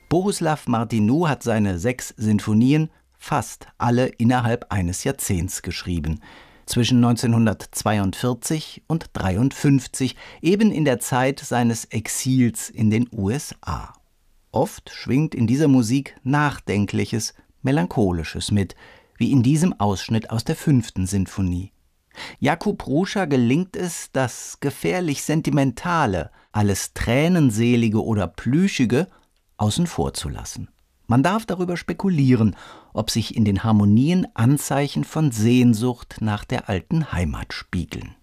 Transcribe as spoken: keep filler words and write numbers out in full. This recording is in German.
Bohuslav Martinu hat seine sechs Sinfonien fast alle innerhalb eines Jahrzehnts geschrieben. Zwischen neunzehnhundertzweiundvierzig und dreiundfünfzig, eben in der Zeit seines Exils in den U S A. Oft schwingt in dieser Musik Nachdenkliches, Melancholisches mit, wie in diesem Ausschnitt aus der fünften Sinfonie. Jakub Ruscha gelingt es, das gefährlich Sentimentale, alles Tränenselige oder Plüschige außen vor zu lassen. Man darf darüber spekulieren, ob sich in den Harmonien Anzeichen von Sehnsucht nach der alten Heimat spiegeln.